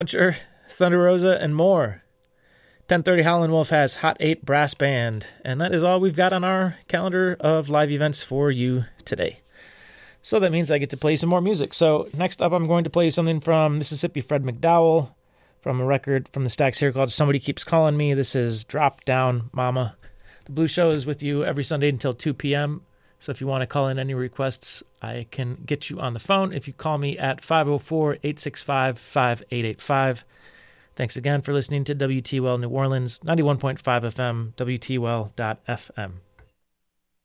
Puncher, Thunder Rosa, and more. 10:30 Howlin' Wolf has Hot 8 Brass Band, and that is all we've got on our calendar of live events for you today. So that means I get to play some more music. So next up, I'm going to play something from Mississippi Fred McDowell from a record from the Stacks here called Somebody Keeps Calling Me. This is Drop Down Mama. The Blue Show is with you every Sunday until 2 p.m., so if you want to call in any requests, I can get you on the phone if you call me at 504-865-5885. Thanks again for listening to WTWL New Orleans, 91.5 FM, WTWL.FM.